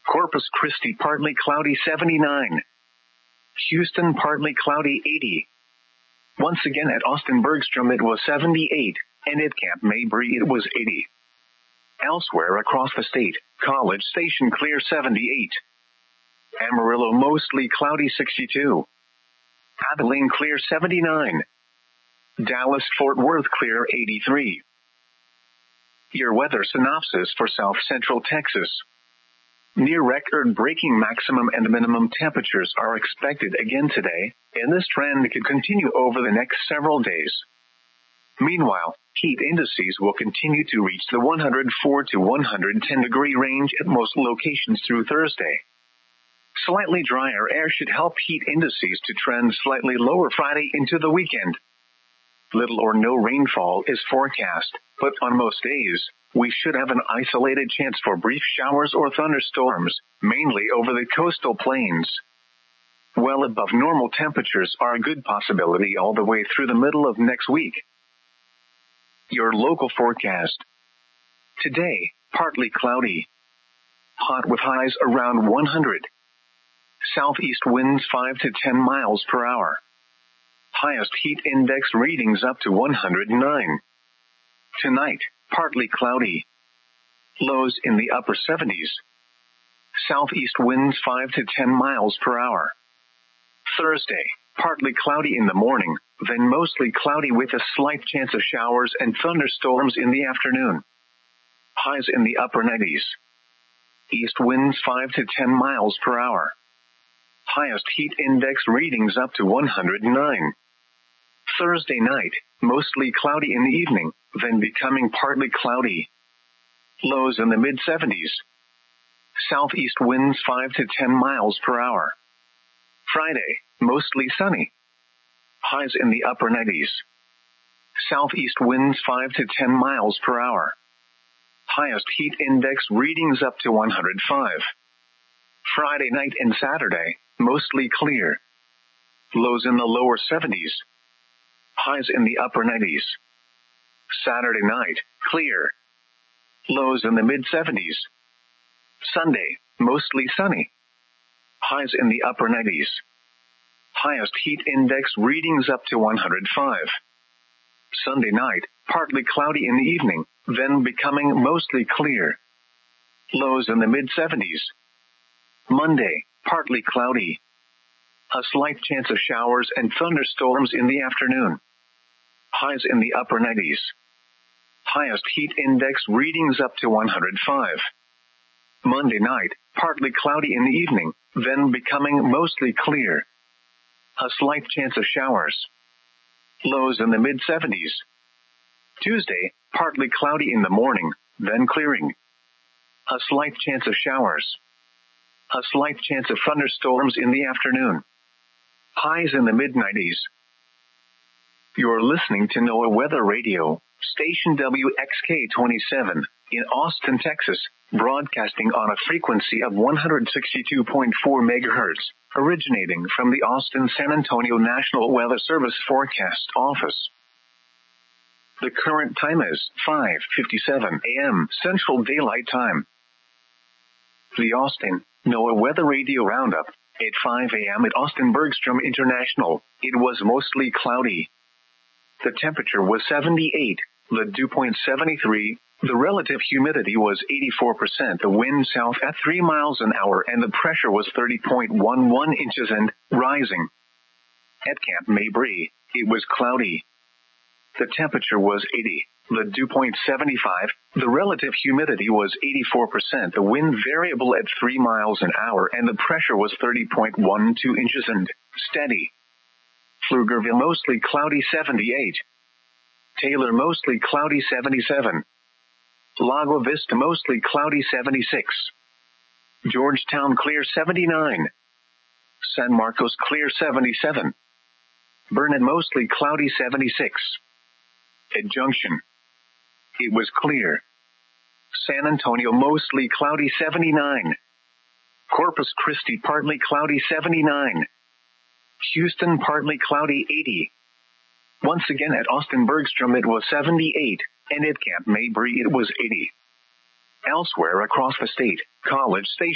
Corpus Christi partly cloudy 79. Houston partly cloudy 80. Once again at Austin Bergstrom it was 78, and at Camp Mabry it was 80. Elsewhere across the state, College Station clear 78. Amarillo mostly cloudy 62. Abilene clear 79. Dallas Fort Worth clear 83. Your weather synopsis for South Central Texas. Near record-breaking maximum and minimum temperatures are expected again today, and this trend could continue over the next several days. Meanwhile, heat indices will continue to reach the 104 to 110 degree range at most locations through Thursday. Slightly drier air should help heat indices to trend slightly lower Friday into the weekend. Little or no rainfall is forecast, but on most days, we should have an isolated chance for brief showers or thunderstorms, mainly over the coastal plains. Well above normal temperatures are a good possibility all the way through the middle of next week. Your local forecast. Today, partly cloudy. Hot with highs around 100. Southeast winds 5 to 10 miles per hour. Highest heat index readings up to 109. Tonight, partly cloudy. Lows in the upper 70s. Southeast winds 5 to 10 miles per hour. Thursday, partly cloudy in the morning, then mostly cloudy with a slight chance of showers and thunderstorms in the afternoon. Highs in the upper 90s. East winds 5 to 10 miles per hour. Highest heat index readings up to 109. Thursday night, mostly cloudy in the evening, then becoming partly cloudy. Lows in the mid-70s. Southeast winds 5 to 10 miles per hour. Friday, mostly sunny. Highs in the upper 90s. Southeast winds 5 to 10 miles per hour. Highest heat index readings up to 105. Friday night and Saturday, mostly clear. Lows in the lower 70s. Highs in the upper 90s. Saturday night, clear. Lows in the mid-70s. Sunday, mostly sunny. Highs in the upper 90s. Highest heat index readings up to 105. Sunday night, partly cloudy in the evening, then becoming mostly clear. Lows in the mid-70s. Monday, partly cloudy. A slight chance of showers and thunderstorms in the afternoon. Highs in the upper 90s. Highest heat index readings up to 105. Monday night, partly cloudy in the evening, then becoming mostly clear. A slight chance of showers. Lows in the mid-70s. Tuesday, partly cloudy in the morning, then clearing. A slight chance of showers. A slight chance of thunderstorms in the afternoon. Highs in the mid-90s. You're listening to NOAA Weather Radio, station WXK-27, in Austin, Texas, broadcasting on a frequency of 162.4 megahertz, originating from the Austin-San Antonio National Weather Service Forecast Office. The current time is 5:57 a.m. Central Daylight Time. The Austin NOAA Weather Radio Roundup. At 5 a.m. at Austin Bergstrom International, it was mostly cloudy. The temperature was 78, the dew point 73, the relative humidity was 84%, the wind south at 3 miles an hour, and the pressure was 30.11 inches and rising. At Camp Mabry, it was cloudy. The temperature was 80, the dew point 75, the relative humidity was 84%, the wind variable at 3 miles an hour, and the pressure was 30.12 inches and steady. Pflugerville mostly cloudy 78. Taylor mostly cloudy 77. Lago Vista mostly cloudy 76. Georgetown clear 79. San Marcos clear 77. Burnet mostly cloudy 76. At Junction, it was clear. San Antonio mostly cloudy 79. Corpus Christi partly cloudy 79. Houston partly cloudy 80. Once again at Austin Bergstrom it was 78, and at Camp Mabry it was 80. Elsewhere across the state, College Station